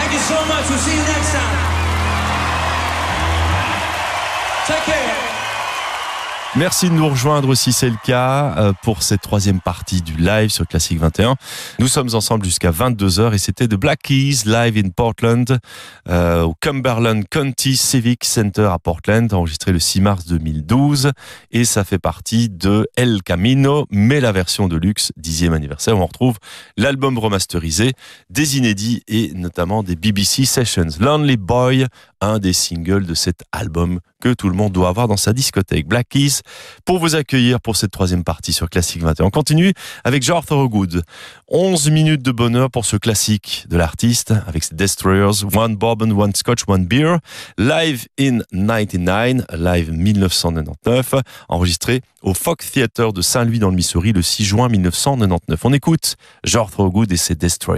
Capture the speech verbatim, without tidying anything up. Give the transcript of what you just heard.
Thank you so much. We'll see you next time. Take care. Merci de nous rejoindre si c'est le cas pour cette troisième partie du live sur Classic vingt et un. Nous sommes ensemble jusqu'à vingt-deux heures et c'était de Black Keys live in Portland euh, au Cumberland County Civic Center à Portland, enregistré le six mars deux mille douze, et ça fait partie de El Camino, mais la version de luxe, dixième anniversaire, où on retrouve l'album remasterisé, des inédits et notamment des B B C Sessions. Lonely Boy, un des singles de cet album que tout le monde doit avoir dans sa discothèque. Black Keys pour vous accueillir pour cette troisième partie sur Classic vingt et un. On continue avec George Thorogood. onze minutes de bonheur pour ce classique de l'artiste avec ses Destroyers, One Bourbon, One Scotch, One Beer, live in quatre-vingt-dix-neuf, live dix-neuf cent quatre-vingt-dix-neuf, enregistré au Fox Theatre de Saint-Louis dans le Missouri le six juin dix-neuf cent quatre-vingt-dix-neuf. On écoute George Thorogood et ses Destroyers.